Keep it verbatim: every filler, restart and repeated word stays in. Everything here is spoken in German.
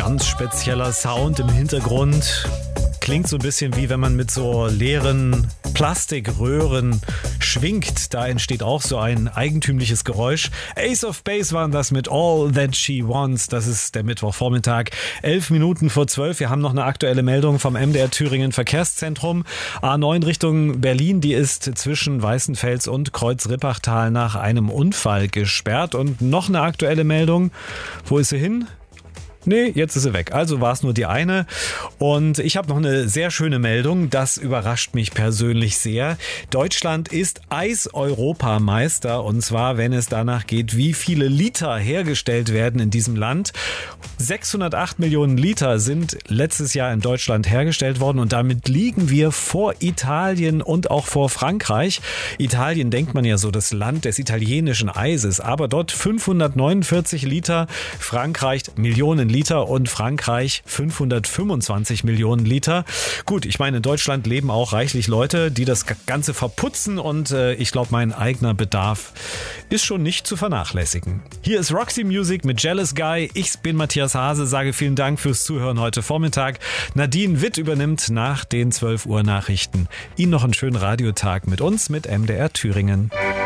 Ganz spezieller Sound im Hintergrund. Klingt so ein bisschen wie wenn man mit so leeren Plastikröhren schwingt. Da entsteht auch so ein eigentümliches Geräusch. Ace of Base waren das mit All That She Wants. Das ist der Mittwochvormittag. Elf Minuten vor zwölf. Wir haben noch eine aktuelle Meldung vom M D R Thüringen Verkehrszentrum. A neun Richtung Berlin. Die ist zwischen Weißenfels und Kreuz-Rippachtal nach einem Unfall gesperrt. Und noch eine aktuelle Meldung. Wo ist sie hin? Nee, jetzt ist sie weg. Also war es nur die eine. Und ich habe noch eine sehr schöne Meldung. Das überrascht mich persönlich sehr. Deutschland ist Eis-Europameister. Und zwar, wenn es danach geht, wie viele Liter hergestellt werden in diesem Land. sechshundertacht Millionen Liter sind letztes Jahr in Deutschland hergestellt worden. Und damit liegen wir vor Italien und auch vor Frankreich. Italien denkt man ja so, das Land des italienischen Eises. Aber dort fünfhundertneunundvierzig Liter, Frankreich Millionen Liter. Liter und Frankreich fünfhundertfünfundzwanzig Millionen Liter. Gut, ich meine, in Deutschland leben auch reichlich Leute, die das Ganze verputzen und äh, ich glaube, mein eigener Bedarf ist schon nicht zu vernachlässigen. Hier ist Roxy Music mit Jealous Guy. Ich bin Matthias Hase, sage vielen Dank fürs Zuhören heute Vormittag. Nadine Witt übernimmt nach den zwölf Uhr Nachrichten. Ihnen noch einen schönen Radiotag mit uns, mit M D R Thüringen.